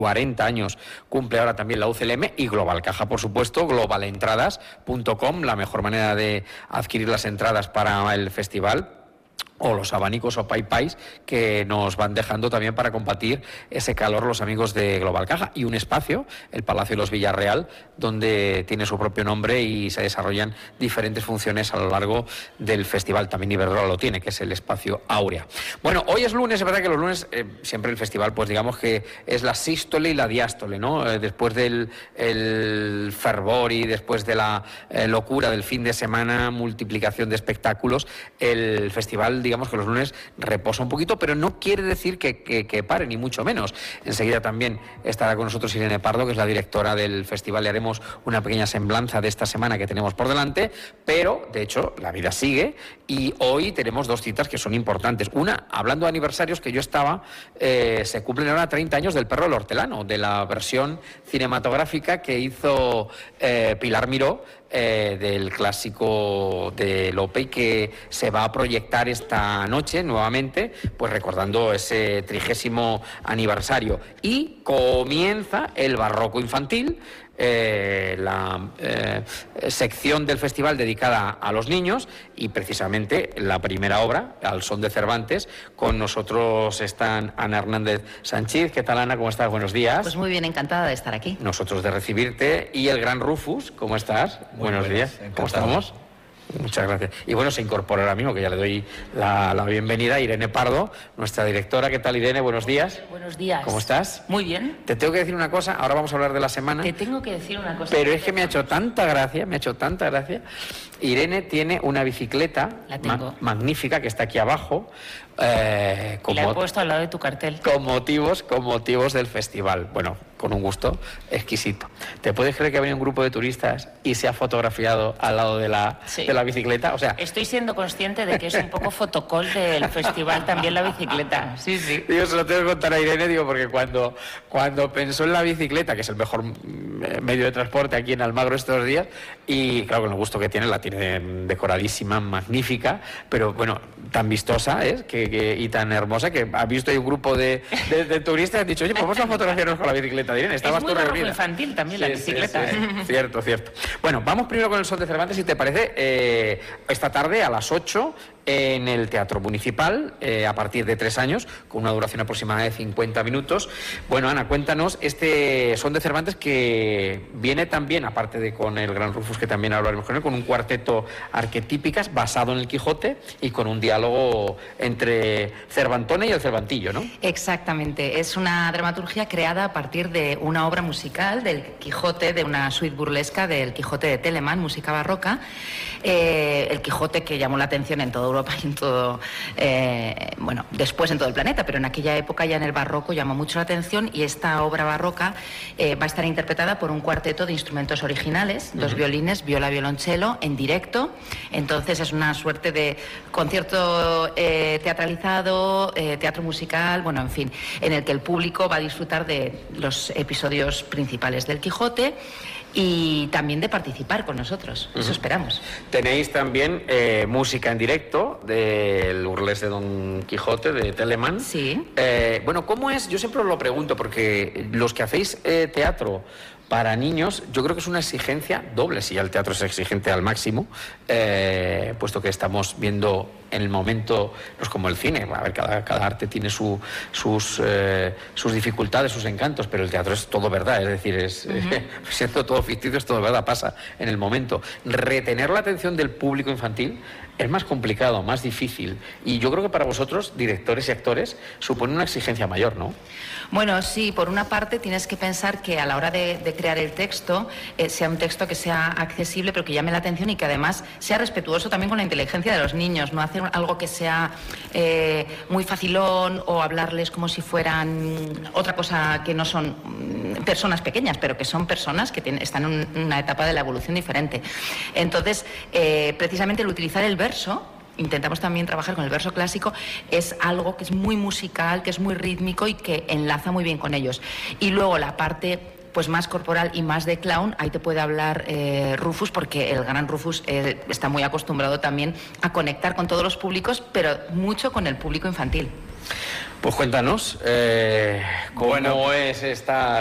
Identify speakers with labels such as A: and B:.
A: 40 años cumple ahora también la UCLM y Global Caja, por supuesto, globalentradas.com, la mejor manera de adquirir las entradas para el festival, o los abanicos o paipais que nos van dejando también para combatir ese calor los amigos de Global Caja, y un espacio, el Palacio de los Villarreal, donde tiene su propio nombre y se desarrollan diferentes funciones a lo largo del festival. También Iberdrola lo tiene, que es el espacio Áurea. Bueno, hoy es lunes, es verdad que los lunes siempre el festival, pues digamos que es la sístole y la diástole, ¿no? Después del el fervor y después de la locura del fin de semana, multiplicación de espectáculos, el festival, digamos que los lunes reposa un poquito, pero no quiere decir que pare, ni mucho menos. Enseguida también estará con nosotros Irene Pardo, que es la directora del festival. Le haremos una pequeña semblanza de esta semana que tenemos por delante, pero de hecho la vida sigue y hoy tenemos dos citas que son importantes. Una, hablando de aniversarios, que yo estaba, se cumplen ahora 30 años del Perro del Hortelano, de la versión cinematográfica que hizo Pilar Miró, del clásico de Lope, y que se va a proyectar esta noche nuevamente, pues recordando ese 30º aniversario. Y comienza el Barroco Infantil, la sección del festival dedicada a los niños, y precisamente la primera obra, Al son de Cervantes. Con nosotros están Ana Hernández Sánchez. ¿Qué tal, Ana? ¿Cómo estás? Buenos días.
B: Pues muy bien, encantada de estar aquí.
A: Nosotros de recibirte. Y el gran Rufus, ¿cómo estás? Buenos días. ¿Cómo estamos? Muchas gracias. Y bueno, se incorpora ahora mismo, que ya le doy la bienvenida, Irene Pardo, nuestra directora. ¿Qué tal, Irene? Buenos días.
B: Buenos días.
A: ¿Cómo estás?
B: Muy bien.
A: Te tengo que decir una cosa, ahora vamos a hablar de la semana.
B: Te tengo que decir una cosa.
A: Pero es que me ha hecho tanta gracia, Irene tiene una bicicleta magnífica que está aquí abajo.
B: La he puesto al lado de tu cartel.
A: Con motivos del festival. Bueno, con un gusto exquisito. ¿Te puedes creer que ha venido un grupo de turistas y se ha fotografiado al lado de la bicicleta? O sea,
B: estoy siendo consciente de que es un poco fotocall del festival también la bicicleta. Sí, sí.
A: Digo, se lo tengo que contar a Irene, porque cuando pensó en la bicicleta, que es el mejor medio de transporte aquí en Almagro estos días, y claro, con el gusto que tiene, la tiene decoradísima, magnífica, pero bueno, tan vistosa y tan hermosa, que ha visto ahí un grupo de turistas y han dicho, oye, pues vamos a fotografiarnos con la bicicleta. Irene, estabas tú reunida.
B: Es muy infantil también, sí, la bicicleta.
A: Sí. Cierto. Bueno, vamos primero con el Son de Cervantes, si te parece, esta tarde a las 8 en el Teatro Municipal, a partir de 3 años, con una duración aproximada de 50 minutos. Bueno, Ana, cuéntanos este Son de Cervantes, que viene también, aparte de con el gran Rufus, que también hablaremos con él, con un cuarteto arquetípicas basado en el Quijote y con un diálogo entre Cervantona y el Cervantillo, ¿no?
B: Exactamente, es una dramaturgia creada a partir de una obra musical del Quijote, de una suite burlesca del Quijote de Telemann, música barroca. El Quijote que llamó la atención en toda Europa y en todo, después en todo el planeta, pero en aquella época, ya en el barroco, llamó mucho la atención, y esta obra barroca va a estar interpretada por un cuarteto de instrumentos originales, 2 violines, viola, violonchelo, en directo. Entonces es una suerte de concierto teatralizado, teatro musical, en fin, en el que el público va a disfrutar de los episodios principales del Quijote y también de participar con nosotros. Eso esperamos.
A: Tenéis también música en directo del burlesque de Don Quijote de Telemann.
B: Sí.
A: ¿Cómo es? Yo siempre os lo pregunto, porque los que hacéis teatro para niños, yo creo que es una exigencia doble, si ya el teatro es exigente al máximo, puesto que estamos viendo en el momento, no es como el cine, a ver, cada arte tiene sus dificultades, sus encantos, pero el teatro es todo verdad, es decir, siendo todo ficticio, es todo verdad, pasa en el momento. Retener la atención del público infantil es más complicado, más difícil, y yo creo que para vosotros, directores y actores, supone una exigencia mayor, ¿no?
B: Bueno, sí, por una parte tienes que pensar que a la hora de crear el texto, sea un texto que sea accesible, pero que llame la atención y que además sea respetuoso también con la inteligencia de los niños, no hacer algo que sea muy facilón o hablarles como si fueran otra cosa, que no son personas pequeñas, pero que son personas que están en una etapa de la evolución diferente. Entonces, precisamente el utilizar el verso, intentamos también trabajar con el verso clásico, es algo que es muy musical, que es muy rítmico y que enlaza muy bien con ellos. Y luego la parte pues más corporal y más de clown, ahí te puede hablar Rufus, porque el gran Rufus está muy acostumbrado también a conectar con todos los públicos, pero mucho con el público infantil.
A: Pues cuéntanos, ¿cómo es esta